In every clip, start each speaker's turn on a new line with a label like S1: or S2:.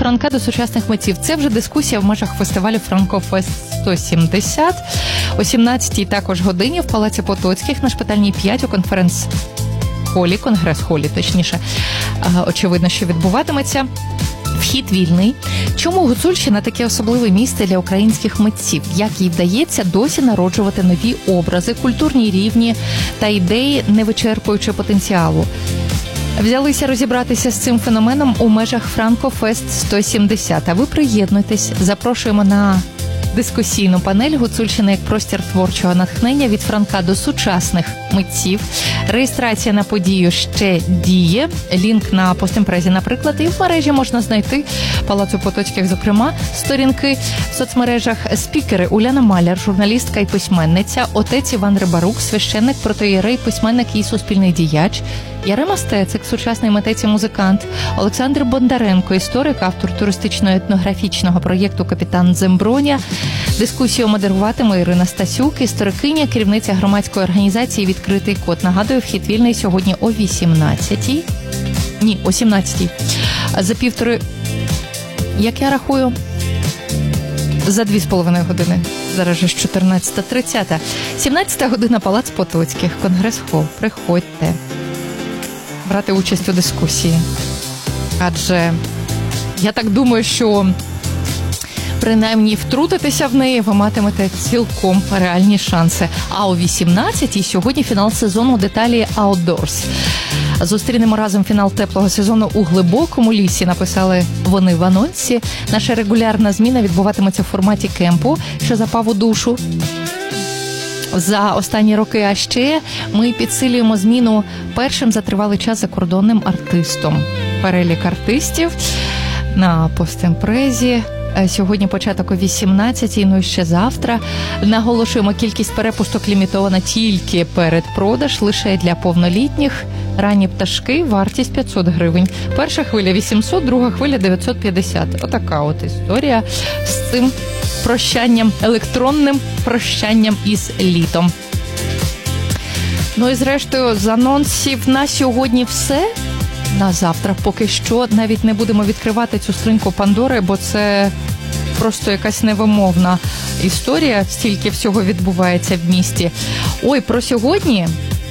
S1: Франка до сучасних митців. Це вже дискусія в межах фестивалю «Франкофест 170». О 17-й також годині в Палаці Потоцьких на Шпитальній 5 у конгрес-холі, точніше, очевидно, що відбуватиметься. Вхід вільний. Чому Гуцульщина таке особливе місце для українських митців? Як їй вдається досі народжувати нові образи, культурні рівні та ідеї, не вичерпуючи потенціалу? Взялися розібратися з цим феноменом у межах «Франкофест 170». А ви приєднуйтесь, запрошуємо на дискусійну панель «Гуцульщина як простір творчого натхнення від Франка до сучасних митців». Реєстрація на подію ще діє. Лінк на постімпрезі, наприклад, і в мережі можна знайти Палацу Потоцьких, зокрема, сторінки в соцмережах. Спікери Уляна Маляр, журналістка і письменниця, отець Іван Рибарук, священник, протоієрей, письменник і суспільний діяч, Ярема Стецик, сучасний митець і музикант, Олександр Бондаренко, історик, автор туристично-етнографічного проєкту «Капітан Дземброня». Дискусію модеруватиме Ірина Стасюк, історикиня, керівниця громадської організації «Відкритий код». Нагадую, вхід вільний сьогодні о 18-й. Ні, о 17-й. За півтори, як я рахую, за 2,5 години. Зараз же 14:30. 17-та година, Палац Потоцьких, Конгрес-хол. Приходьте брати участь у дискусії. Адже я так думаю, що принаймні втрутитися в неї ви матимете цілком реальні шанси. А о 18-й сьогодні фінал сезону «Деталі Outdoors». Зустрінемо разом фінал теплого сезону у глибокому лісі, написали вони в анонсі. Наша регулярна зміна відбуватиметься в форматі кемпу, що запав у душу за останні роки. А ще ми підсилюємо зміну першим за тривалий час закордонним артистом. Перелік артистів на постімпрезі. Сьогодні початок о 18-й, ну і ще завтра. Наголошуємо, кількість перепусток лімітована тільки перед продаж, лише для повнолітніх. Ранні пташки, вартість 500 гривень. Перша хвиля 800, друга хвиля 950. Отака от історія з цим прощанням, електронним прощанням із літом. Ну і зрештою, з анонсів на сьогодні все. На завтра поки що навіть не будемо відкривати цю скриньку Пандори, бо це просто якась невимовна історія, стільки всього відбувається в місті. Ой, про сьогодні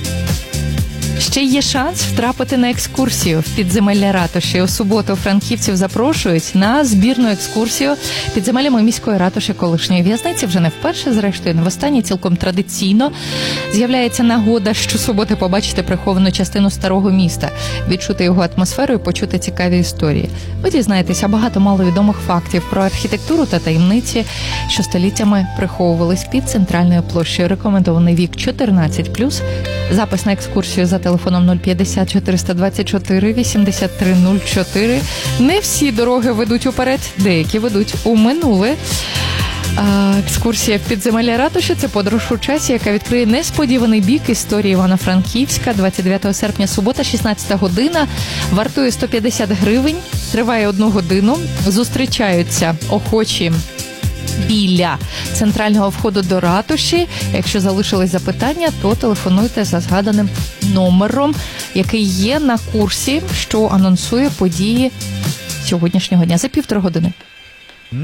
S1: ще є шанс втрапити на екскурсію в підземелля ратуші. У суботу франківців запрошують на збірну екскурсію підземеллями міської ратуші колишньої в'язниці. Вже не вперше, зрештою, не востаннє, цілком традиційно з'являється нагода щосуботи побачити приховану частину старого міста, відчути його атмосферу і почути цікаві історії. Ви дізнаєтеся багато маловідомих фактів про архітектуру та таємниці, що століттями приховувались під центральною площею. Рекомендований вік 14+. Запис на екскурсію за телефоном 050 424 8304. Не всі дороги ведуть уперед, деякі ведуть у минуле. Екскурсія в підземелля ратуші – це подорож у часі, яка відкриє несподіваний бік історії Івано-Франківська. 29 серпня, субота, 16 година. Вартує 150 гривень, триває 1 годину. Зустрічаються охочі біля центрального входу до ратуші. Якщо залишились запитання, то телефонуйте за згаданим номером, який є на курсі, що анонсує події сьогоднішнього дня за 1,5 години.